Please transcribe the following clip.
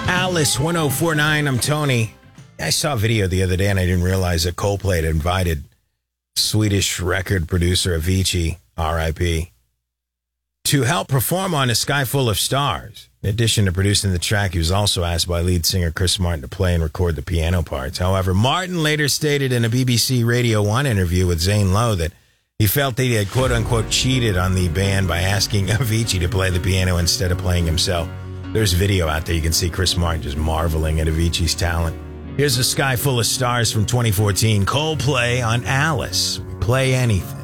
Alice 1049, I'm Tony. I saw a video the other day and I didn't realize that Coldplay had invited Swedish record producer Avicii, R.I.P., to help perform on A Sky Full of Stars. In addition to producing the track, he was also asked by lead singer Chris Martin to play and record the piano parts. However, Martin later stated in a BBC Radio 1 interview with Zane Lowe that he felt that he had quote-unquote cheated on the band by asking Avicii to play the piano instead of playing himself. There's video out there. You can see Chris Martin just marveling at Avicii's talent. Here's A Sky Full of Stars from 2014. Coldplay on Alice. Play anything.